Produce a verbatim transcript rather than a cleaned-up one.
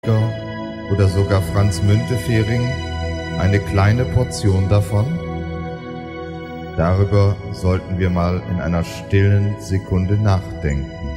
oder sogar Franz Müntefering eine kleine Portion davon? Darüber sollten wir mal in einer stillen Sekunde nachdenken.